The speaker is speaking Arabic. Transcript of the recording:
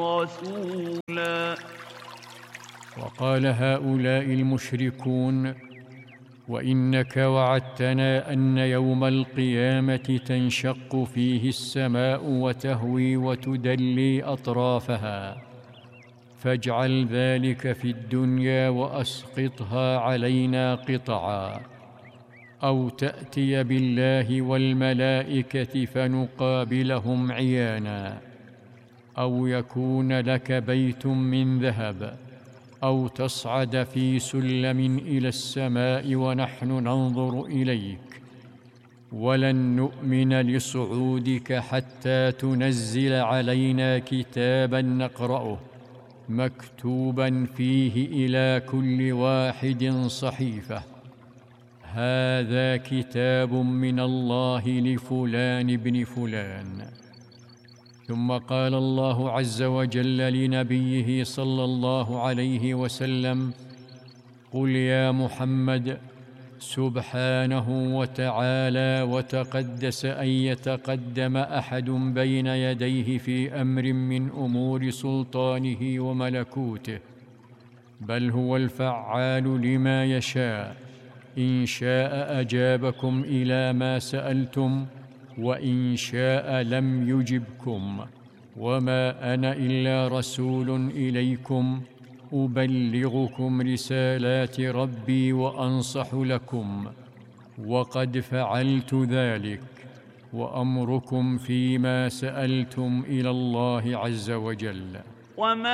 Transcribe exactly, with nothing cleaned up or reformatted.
رسولا. وقال هؤلاء المشركون: وإنك وعدتنا أن يوم القيامة تنشق فيه السماء وتهوي وتدلي أطرافها، فاجعل ذلك في الدنيا وأسقطها علينا قطعا، أو تأتي بالله والملائكة فنقابلهم عيانا، أو يكون لك بيت من ذهب، أو تصعد في سلم إلى السماء ونحن ننظر إليك، ولن نؤمن لصعودك حتى تنزل علينا كتابا نقرأه مكتوبا فيه إلى كل واحد صحيفة: هذا كتاب من الله لفلان بن فلان. ثم قال الله عز وجل لنبيه صلى الله عليه وسلم: قل يا محمد: سبحانه وتعالى وتقدس أن يتقدم أحد بين يديه في أمر من أمور سلطانه وملكوته، بل هو الفعال لما يشاء، إن شاء أجابكم إلى ما سألتم، وإن شاء لم يجبكم، وما أنا إلا رسول إليكم أبلغكم رسالات ربي وأنصح لكم، وقد فعلت ذلك، وأمركم فيما سألتم إلى الله عز وجل. وما